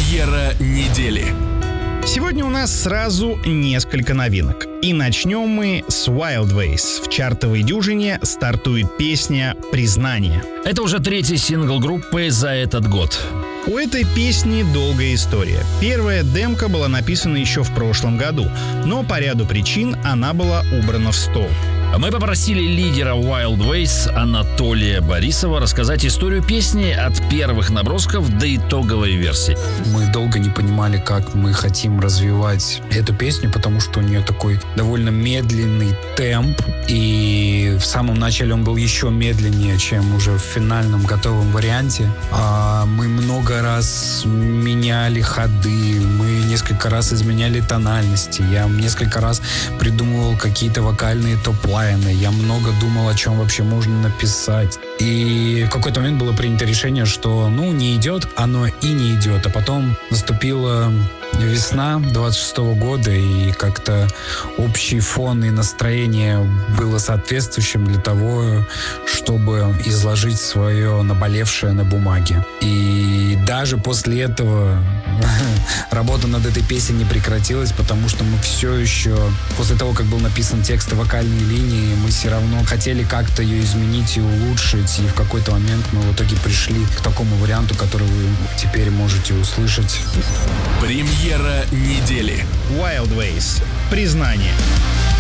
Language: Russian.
Премьера недели. Сегодня у нас сразу несколько новинок. И начнем мы с Wild Ways. В чартовой дюжине стартует песня «Признание». Это уже третий сингл группы за этот год. У этой песни долгая история. Первая демка была написана еще в прошлом году, но по ряду причин она была убрана в стол. Мы попросили лидера Wild Ways Анатолия Борисова рассказать историю песни от первых набросков до итоговой версии. Мы долго не понимали, как мы хотим развивать эту песню, потому что у нее такой довольно медленный темп, и в самом начале он был еще медленнее, чем уже в финальном готовом варианте. Мы много раз меняли ходы, мы несколько раз изменяли тональности, я несколько раз придумывал какие-то вокальные топ-лайны, я много думал, о чем вообще можно написать. И в какой-то момент было принято решение, что не идет, оно и не идет. А потом наступила весна 26-го года, и как-то общий фон и настроение было соответствующим для того, чтобы изложить свое наболевшее на бумаге. И даже после этого работа над этой песней не прекратилась, потому что мы все еще, после того, как был написан текст и вокальные линии, мы все равно хотели как-то ее изменить и улучшить, и в какой-то момент мы в итоге пришли к такому варианту, который вы теперь можете услышать. Премьера недели. Wild Ways. «Признание».